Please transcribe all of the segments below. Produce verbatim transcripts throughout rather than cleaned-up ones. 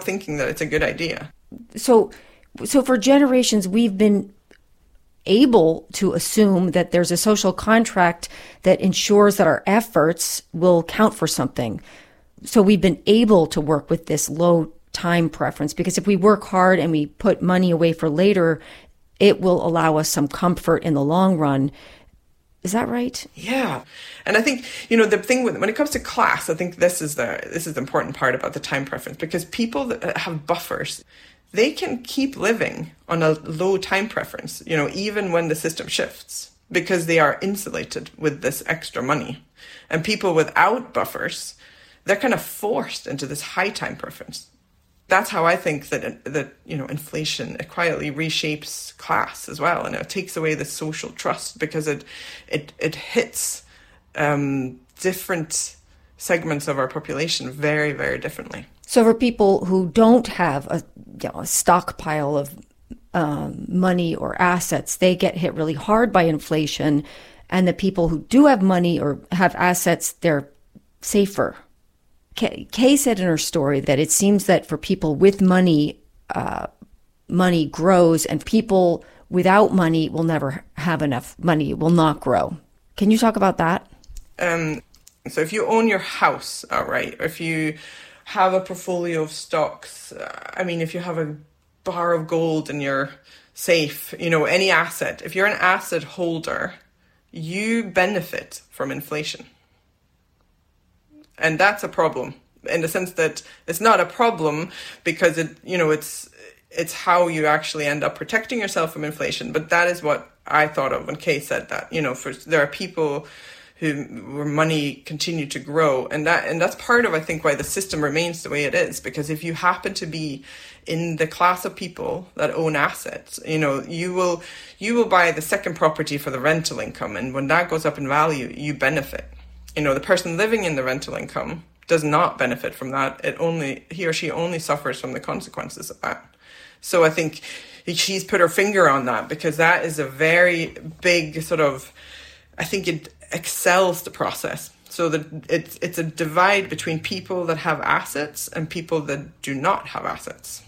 thinking that it's a good idea. So, so for generations, we've been able to assume that there's a social contract that ensures that our efforts will count for something. So we've been able to work with this low time preference, because if we work hard and we put money away for later, it will allow us some comfort in the long run. Is that right? Yeah. And I think, you know, the thing with, when it comes to class, I think this is the this is the important part about the time preference, because people that have buffers, they can keep living on a low time preference, you know, even when the system shifts, because they are insulated with this extra money. And people without buffers, they're kind of forced into this high time preference. That's how I think that, that you know, inflation, it quietly reshapes class as well. And it takes away the social trust, because it it, it hits um, different segments of our population very, very differently. So for people who don't have a, you know, a stockpile of um, money or assets, they get hit really hard by inflation. And the people who do have money or have assets, they're safer. Kay, Kay said in her story that it seems that for people with money, uh, money grows, and people without money will never have enough money, will not grow. Can you talk about that? Um, so if you own your house outright, or if you have a portfolio of stocks, uh, I mean, if you have a bar of gold in your safe, you know, any asset, if you're an asset holder, you benefit from inflation. And that's a problem, in the sense that it's not a problem because it, you know, it's it's how you actually end up protecting yourself from inflation. But that is what I thought of when Kay said that. You know, for there are people who where money continue to grow, and that and that's part of, I think, why the system remains the way it is. Because if you happen to be in the class of people that own assets, you know, you will you will buy the second property for the rental income, and when that goes up in value, you benefit. You know, the person living in the rental income does not benefit from that. It only, he or she only suffers from the consequences of that. So I think she's put her finger on that, because that is a very big sort of, I think it excels the process. So that it's, it's a divide between people that have assets and people that do not have assets.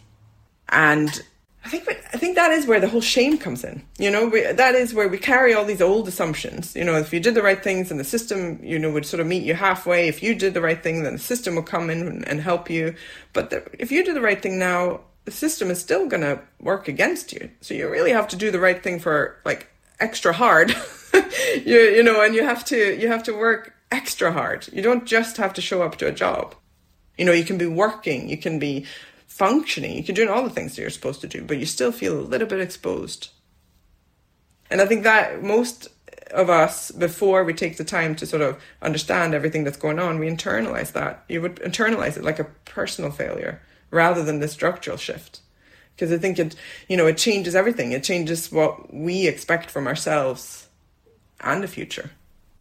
And I think I think that is where the whole shame comes in. You know, we, that is where we carry all these old assumptions. You know, if you did the right things, then the system, you know, would sort of meet you halfway. If you did the right thing, then the system will come in and, and help you. But the, if you do the right thing now, the system is still going to work against you. So you really have to do the right thing for like extra hard. you you know, and you have to you have to work extra hard. You don't just have to show up to a job. You know, you can be working, you can be functioning, you can do all the things that you're supposed to do, but you still feel a little bit exposed. And I think that most of us, before we take the time to sort of understand everything that's going on, we internalize that. You would internalize it like a personal failure rather than the structural shift. Because I think it, you know, it changes everything. It changes what we expect from ourselves and the future.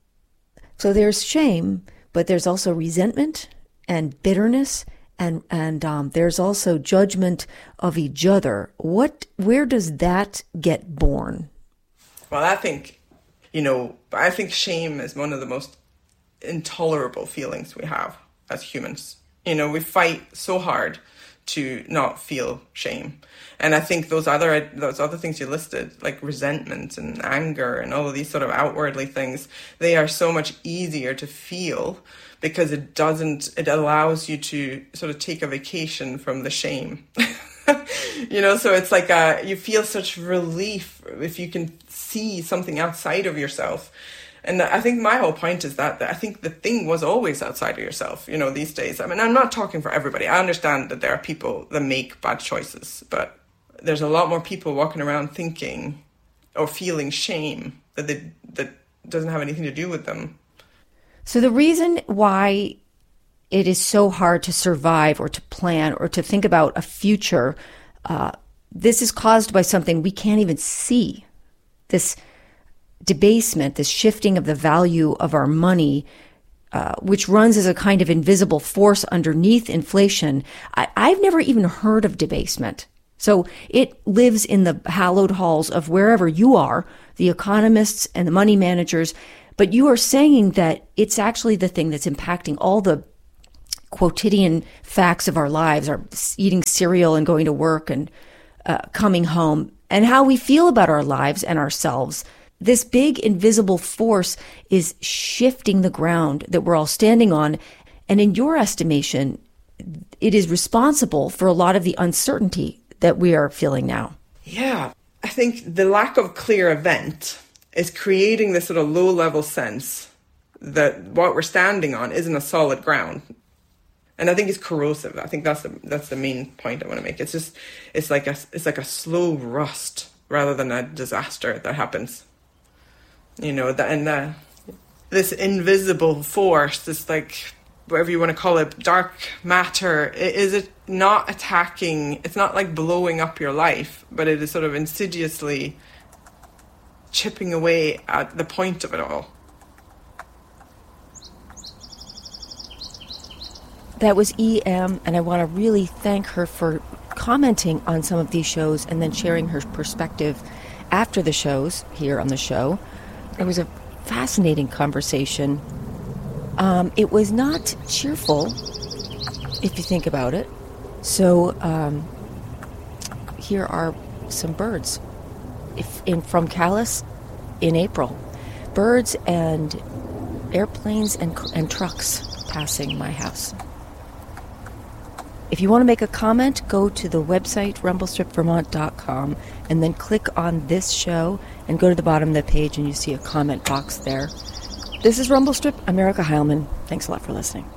So there's shame, but there's also resentment and bitterness. And and um, there's also judgment of each other. What, where does that get born? Well, I think, you know, I think shame is one of the most intolerable feelings we have as humans. You know, we fight so hard to not feel shame. And I think those other those other things you listed, like resentment and anger and all of these sort of outwardly things, they are so much easier to feel, because it doesn't, it allows you to sort of take a vacation from the shame. You know, so it's like a, you feel such relief if you can see something outside of yourself. And I think my whole point is that, that I think the thing was always outside of yourself, you know, these days. I mean, I'm not talking for everybody. I understand that there are people that make bad choices, but there's a lot more people walking around thinking or feeling shame that they, that doesn't have anything to do with them. So the reason why it is so hard to survive or to plan or to think about a future, uh, this is caused by something we can't even see. This debasement, this shifting of the value of our money, uh, which runs as a kind of invisible force underneath inflation. I, I've never even heard of debasement. So it lives in the hallowed halls of wherever you are, the economists and the money managers. But you are saying that it's actually the thing that's impacting all the quotidian facts of our lives, our eating cereal and going to work and uh, coming home, and how we feel about our lives and ourselves, this big invisible force is shifting the ground that we're all standing on. And in your estimation, it is responsible for a lot of the uncertainty that we are feeling now. Yeah, I think the lack of clear event is creating this sort of low-level sense that what we're standing on isn't a solid ground. And I think it's corrosive. I think that's the that's the main point I want to make. It's just it's like a it's like a slow rust rather than a disaster that happens. You know, that and uh, this invisible force, this like whatever you want to call it, dark matter, is it not attacking? It's not like blowing up your life, but it is sort of insidiously chipping away at the point of it all. That was E M, and I want to really thank her for commenting on some of these shows and then sharing her perspective after the shows here on the show. It was a fascinating conversation. Um, it was not cheerful, if you think about it. So um, here are some birds if in from Calais in April. Birds and airplanes and, and trucks passing my house. If you want to make a comment, go to the website rumble strip vermont dot com and then click on this show and go to the bottom of the page and you see a comment box there. This is Rumble Strip. I'm Erica Heilman. Thanks a lot for listening.